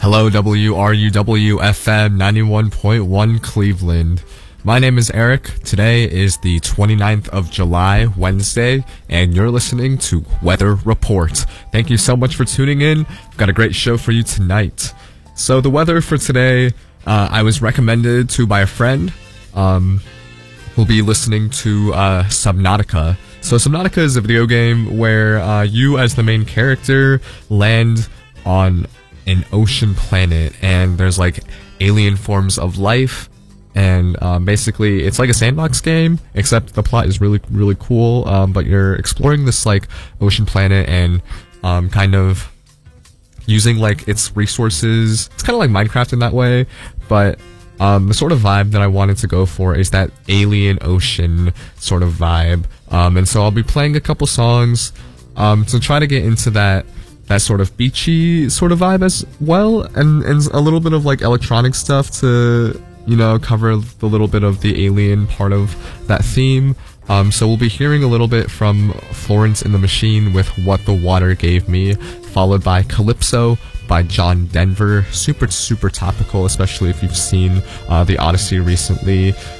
Hello, WRUW FM 91.1 Cleveland. My name is Eric. Today is the 29th of July, Wednesday, and you're listening to Weather Report. Thank you so much for tuning in. We've got a great show for you tonight. So the weather for today, I was recommended to by a friend. We'll be listening to Subnautica. So Subnautica is a video game where you as the main character land on an ocean planet, and there's like alien forms of life, and basically it's like a sandbox game, except the plot is really cool. But you're exploring this like ocean planet and kind of using like its resources. It's kind of like Minecraft in that way, but the sort of vibe that I wanted to go for is that alien ocean sort of vibe. And so I'll be playing a couple songs to try to get into that sort of beachy sort of vibe as well, and a little bit of like electronic stuff to, you know, cover the little bit of the alien part of that theme. So we'll be hearing a little bit from Florence and the Machine with What the Water Gave Me, followed by Calypso by John Denver. Super topical, especially if you've seen The Odyssey recently.